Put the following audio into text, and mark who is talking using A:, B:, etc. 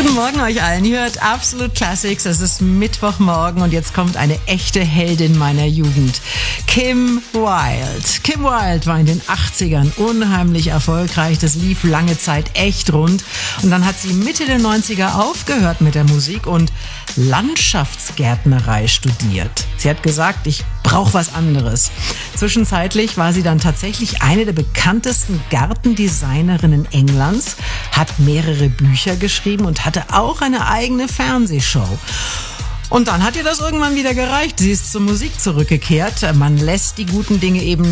A: Guten Morgen euch allen. Ihr hört Absolute Classics. Es ist Mittwochmorgen und jetzt kommt eine echte Heldin meiner Jugend. Kim Wilde. Kim Wilde war in den 80ern unheimlich erfolgreich. Das lief lange Zeit echt rund. Und dann hat sie Mitte der 90er aufgehört mit der Musik und Landschaftsgärtnerei studiert. Sie hat gesagt, ich brauche was anderes. Zwischenzeitlich war sie dann tatsächlich eine der bekanntesten Gartendesignerinnen Englands, hat mehrere Bücher geschrieben und hatte auch eine eigene Fernsehshow. Und dann hat ihr das irgendwann wieder gereicht. Sie ist zur Musik zurückgekehrt. Man lässt die guten Dinge eben